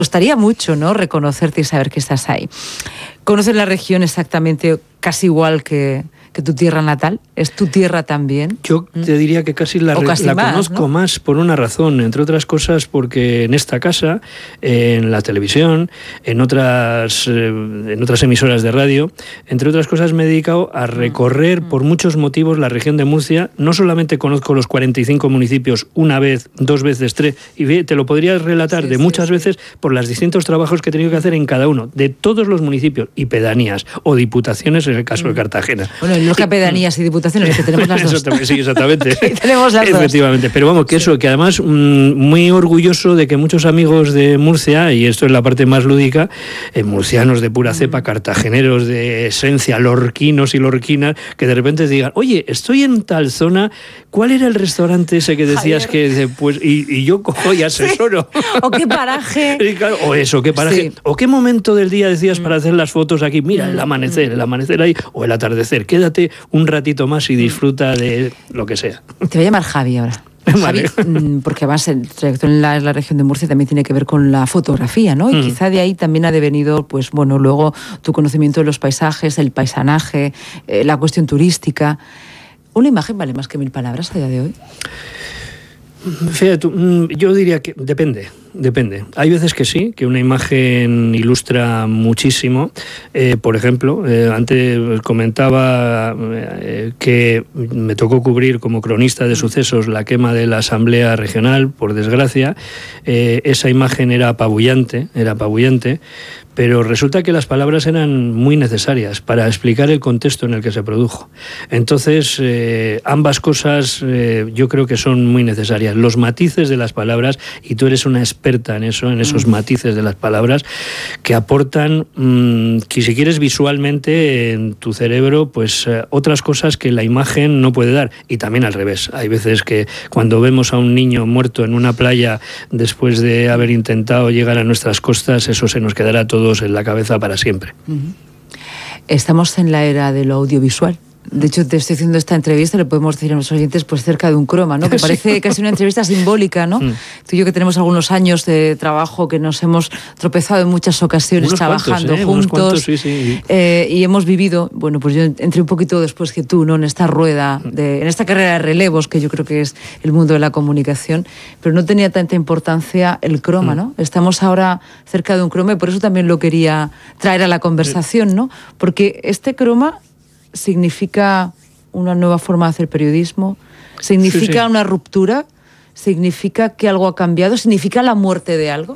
Gustaría mucho, ¿no?, reconocerte y saber que estás ahí. ¿Conoces la región exactamente casi igual que tu tierra natal? ¿Es tu tierra también? Yo te diría que casi la conozco, ¿no?, más por una razón, entre otras cosas porque en esta casa, en la televisión, en otras emisoras de radio, entre otras cosas me he dedicado a recorrer por muchos motivos la región de Murcia. No solamente conozco los 45 municipios una vez, 2 veces, 3, y te lo podría relatar de muchas veces por los distintos trabajos que he tenido que hacer en cada uno, de todos los municipios y pedanías o diputaciones en el caso de Cartagena. Bueno, en los que pedanías y diputaciones, que tenemos las dos. Sí, exactamente. Tenemos las efectivamente. Dos. Pero vamos, que eso, que además muy orgulloso de que muchos amigos de Murcia, y esto es la parte más lúdica, murcianos de pura cepa, cartageneros de esencia, lorquinos y lorquinas, que de repente digan, oye, estoy en tal zona, ¿cuál era el restaurante ese que decías que pues y yo cojo y asesoro? Sí. O qué paraje. Sí, claro, o eso, qué paraje. Sí. O qué momento del día decías para hacer las fotos aquí, mira, el amanecer ahí, o el atardecer. Quédate un ratito más y disfruta de lo que sea. Te voy a llamar Javi ahora. Vale. Javi, porque además el trayecto en la región de Murcia también tiene que ver con la fotografía, ¿no? Y quizá de ahí también ha devenido, pues bueno, luego tu conocimiento de los paisajes, el paisanaje, la cuestión turística. ¿Una imagen vale más que 1000 palabras a día de hoy? Fíjate, yo diría que depende. Hay veces que sí, que una imagen ilustra muchísimo. Por ejemplo, antes comentaba que me tocó cubrir como cronista de sucesos la quema de la Asamblea Regional, por desgracia. Esa imagen era apabullante, pero resulta que las palabras eran muy necesarias para explicar el contexto en el que se produjo. Entonces, ambas cosas yo creo que son muy necesarias. Los matices de las palabras, y tú eres una experta en eso, en esos matices de las palabras, que aportan, que si quieres visualmente en tu cerebro, pues otras cosas que la imagen no puede dar. Y también al revés. Hay veces que cuando vemos a un niño muerto en una playa después de haber intentado llegar a nuestras costas, eso se nos quedará todos en la cabeza para siempre. Estamos en la era de lo audiovisual. De hecho, te estoy haciendo esta entrevista, le podemos decir a nuestros oyentes, pues cerca de un croma, ¿no? Que parece casi una entrevista simbólica, ¿no? Tú y yo que tenemos algunos años de trabajo, que nos hemos tropezado en muchas ocasiones unos trabajando cuantos, juntos. Sí. Y hemos vivido, bueno, pues yo entré un poquito después que tú, ¿no?, en esta rueda, en esta carrera de relevos, que yo creo que es el mundo de la comunicación, pero no tenía tanta importancia el croma, ¿no? Estamos ahora cerca de un croma y por eso también lo quería traer a la conversación, ¿no? Porque este croma significa una nueva forma de hacer periodismo, significa una ruptura, significa que algo ha cambiado, significa la muerte de algo.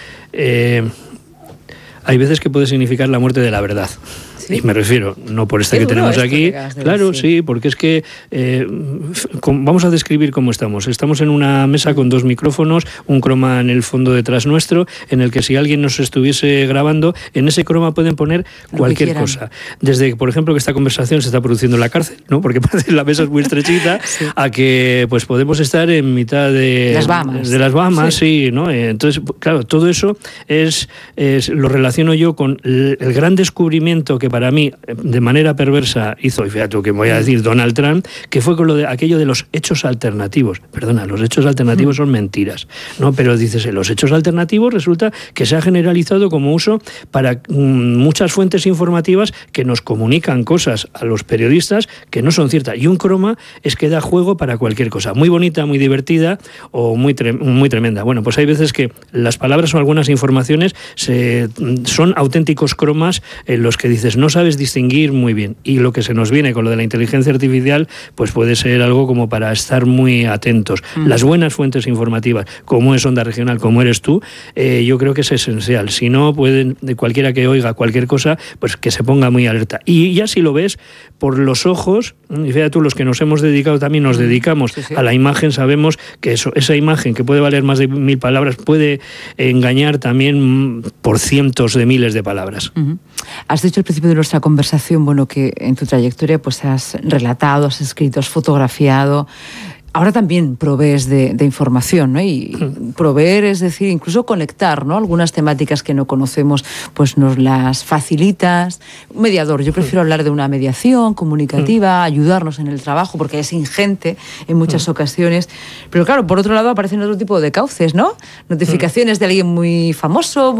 Hay veces que puede significar la muerte de la verdad. ¿Sí? Y me refiero, no por que tenemos aquí, claro, sí, porque es que vamos a describir cómo estamos. Estamos en una mesa con 2 micrófonos, un croma en el fondo detrás nuestro, en el que si alguien nos estuviese grabando, en ese croma pueden poner cualquier cosa. Desde, por ejemplo, que esta conversación se está produciendo en la cárcel, ¿no? Porque la mesa es muy estrechita, a que pues podemos estar en mitad de las Bahamas, sí, ¿no? Entonces, claro, todo eso lo relaciono yo con el gran descubrimiento que para mí, de manera perversa, hizo, y fíjate que voy a decir, Donald Trump, que fue con aquello de los hechos alternativos. Perdona, los hechos alternativos son mentiras, ¿no? Pero dices, los hechos alternativos resulta que se ha generalizado como uso para muchas fuentes informativas que nos comunican cosas a los periodistas que no son ciertas. Y un croma es que da juego para cualquier cosa, muy bonita, muy divertida o muy tremenda. Bueno, pues hay veces que las palabras o algunas informaciones son auténticos cromas en los que dices, no sabes distinguir muy bien. Y lo que se nos viene con lo de la inteligencia artificial, pues puede ser algo como para estar muy atentos. Las buenas fuentes informativas, como es Onda Regional, como eres tú, yo creo que es esencial. Si no, cualquiera que oiga cualquier cosa, pues que se ponga muy alerta. Y ya si lo ves por los ojos, y fíjate tú, los que nos hemos dedicado también, nos dedicamos a la imagen, sabemos que esa imagen que puede valer más de 1000 palabras puede engañar también por cientos de miles de palabras. Has dicho al principio de nuestra conversación, bueno, que en tu trayectoria pues has relatado, has escrito, has fotografiado, ahora también provees de información, ¿no? Y proveer, es decir, incluso conectar, ¿no? Algunas temáticas que no conocemos, pues nos las facilitas. Un mediador, yo prefiero hablar de una mediación comunicativa, ayudarnos en el trabajo, porque es ingente en muchas ocasiones. Pero claro, por otro lado aparecen otro tipo de cauces, ¿no? Notificaciones de alguien muy famoso,